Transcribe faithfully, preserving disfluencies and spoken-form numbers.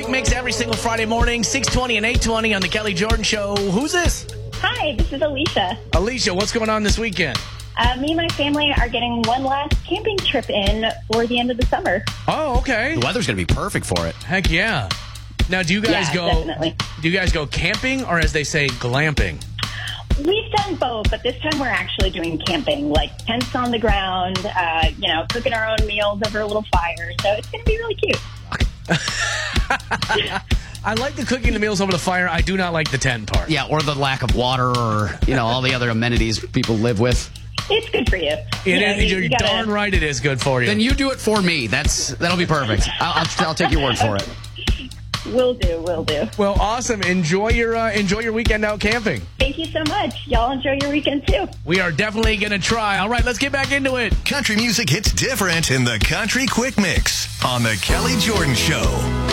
Quick Mix every single Friday morning, six twenty and eight twenty on The Kelly Jordan Show. Who's this? Hi, this is Alicia. Alicia, what's going on this weekend? Uh, me and my family are getting one last camping trip in for the end of the summer. Oh, okay. The weather's going to be perfect for it. Heck yeah. Now, do you guys Yeah, go definitely. Do you guys go camping or, as they say, glamping? We've done both, but this time we're actually doing camping, like tents on the ground, uh, you know, cooking our own meals over a little fire. So it's going to be really cute. I like the cooking the meals over the fire. I do not like the tent part. Yeah, or the lack of water or, you know, all the other amenities people live with. It's good for you. It You know, is, you- you're you gotta- darn right it is good for you. Then you do it for me. That's That'll be perfect. I'll, I'll, I'll take your word for it. Will do, will do. Well, awesome. Enjoy your uh, enjoy your weekend out camping. Thank you so much. Y'all enjoy your weekend, too. We are definitely going to try. All right, let's get back into it. Country music hits different in the Country Quick Mix on The Kelly Jordan Show.